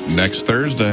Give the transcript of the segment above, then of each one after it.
next Thursday.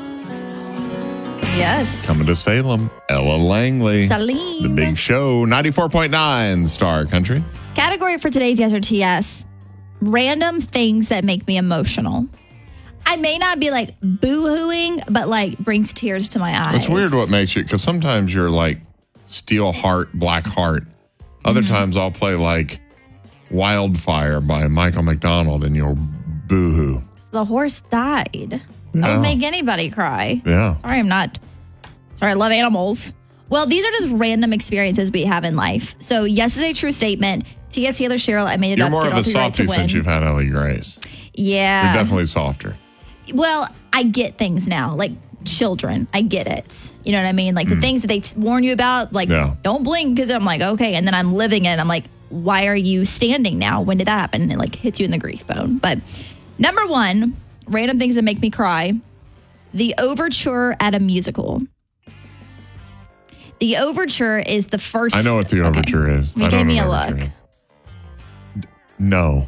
Yes. Coming to Salem, Ella Langley. Salim. The Big Show, 94.9 Star Country. Category for today's Yes or TS. Random things that make me emotional. I may not be like boo-hooing, but like brings tears to my eyes. It's weird what makes you, because sometimes you're like Steel Heart, Black Heart. Other times I'll play like Wildfire by Michael McDonald and you'll boo-hoo. The horse died. That Yeah. would make anybody cry. Yeah. Sorry, I love animals. Well, these are just random experiences we have in life. So, yes is a true statement. T.S. Taylor, Cheryl, I made it You're up. more Get of all a three right to softie win. since you've had Ellie Grace. Yeah. You're definitely softer. Well, I get things now, like children. I get it. You know what I mean? Like the things that they warn you about, like don't blink, because I'm like, okay. And then I'm living it and I'm like, why are you standing now? When did that happen? And it like hits you in the grief bone. But number one, random things that make me cry. The overture at a musical. The overture is the first. I know what the overture is. You I gave know me what a an overture look. is. No.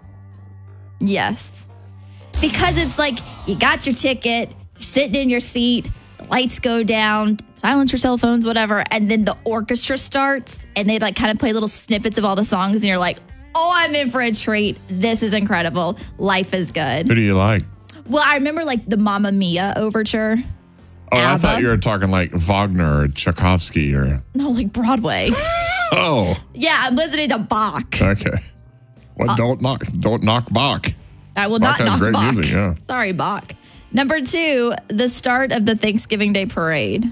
Yes. Because it's like you got your ticket, you're sitting in your seat, the lights go down, silence your cell phones, whatever, and then the orchestra starts and they like kind of play little snippets of all the songs and you're like, oh, I'm in for a treat. This is incredible. Life is good. Who do you like? Well, I remember like the Mamma Mia overture. Oh, I ABBA. thought you were talking like Wagner or Tchaikovsky or... No, like Broadway. Oh, Yeah, I'm listening to Bach. okay. Well, don't knock Bach. I will Bach not has knock great Bach. music, yeah. Sorry, Bach. Number two, the start of the Thanksgiving Day parade.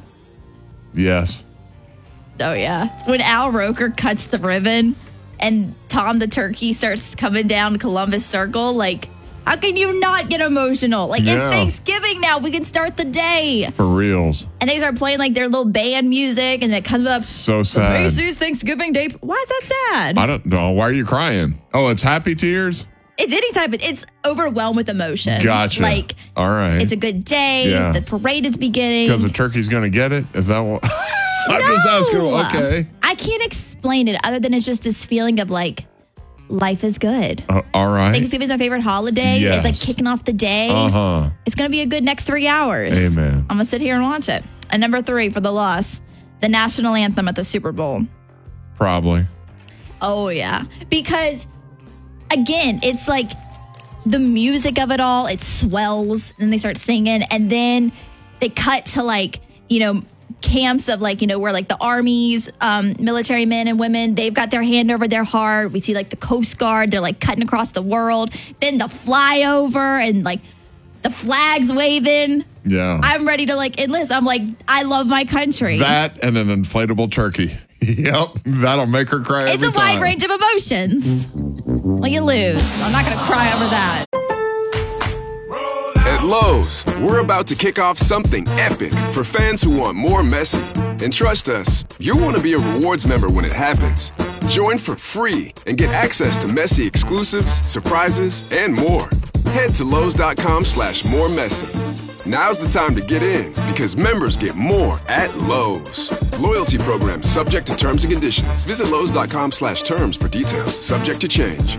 Yes. Oh, yeah. When Al Roker cuts the ribbon and Tom the turkey starts coming down Columbus Circle, like, how can you not get emotional? Like, Yeah. it's Thanksgiving now. We can start the day. For reals. And they start playing, like, their little band music, and it comes up. So sad. Macy's Thanksgiving Day. Why is that sad? I don't know. Why are you crying? Oh, it's happy tears? It's any type of, it's overwhelmed with emotion. Gotcha. Like, all right. it's a good day. Yeah. The parade is beginning. Because the turkey's going to get it? Is that what? I'm just asking. Okay. I can't explain it other than it's just this feeling of like, life is good. All right. Thanksgiving's my favorite holiday. Yes. It's like kicking off the day. Uh-huh. It's going to be a good next 3 hours. Amen. I'm going to sit here and watch it. And number three for the loss, the national anthem at the Super Bowl. Probably. Oh, yeah. Because, again, it's like the music of it all, it swells, and they start singing, and then they cut to like, you know, camps of like, you know, where like the armies, military men and women, they've got their hand over their heart. We see like the Coast Guard, they're like cutting across the world. Then the flyover and like the flags waving. Yeah. I'm ready to like enlist. I'm like, I love my country. That and an inflatable turkey. Yep. That'll make her cry It's every a wide time. range of emotions. Well, you lose. I'm not going to cry over that. At Lowe's, we're about to kick off something epic for fans who want more Messi. And trust us, you'll want to be a rewards member when it happens. Join for free and get access to Messi exclusives, surprises, and more. Head to Lowe's.com/more Messi. Now's the time to get in because members get more at Lowe's. Loyalty program subject to terms and conditions. Visit Lowe's.com/terms for details. Subject to change.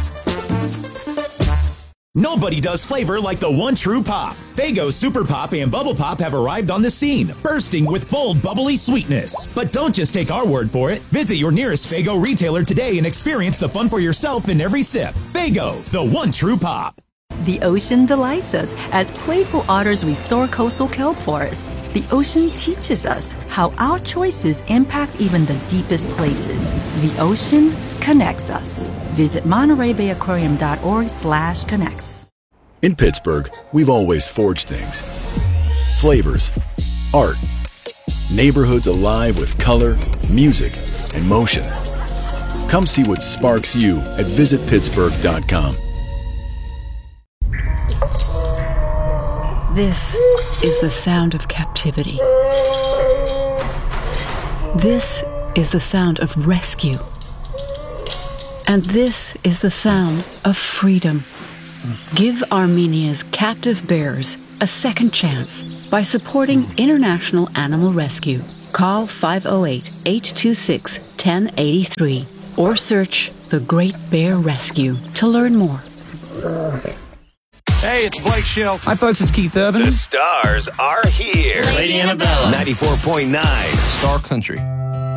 Nobody does flavor like the one true pop. Faygo Super Pop and Bubble Pop have arrived on the scene, bursting with bold, bubbly sweetness. But don't just take our word for it. Visit your nearest Faygo retailer today and experience the fun for yourself in every sip. Faygo, the one true pop. The ocean delights us as playful otters restore coastal kelp forests. The ocean teaches us how our choices impact even the deepest places. The ocean connects us. Visit MontereyBayAquarium.org/connects. In Pittsburgh, we've always forged things. Flavors, art, neighborhoods alive with color, music, and motion. Come see what sparks you at visitpittsburgh.com. This is the sound of captivity. This is the sound of rescue. And this is the sound of freedom. Give Armenia's captive bears a second chance by supporting International Animal Rescue. Call 508-826-1083 or search The Great Bear Rescue to learn more. Hey, it's Blake Shelton. Hi, folks. It's Keith Urban. The stars are here. Lady Annabella. 94.9 Star Country.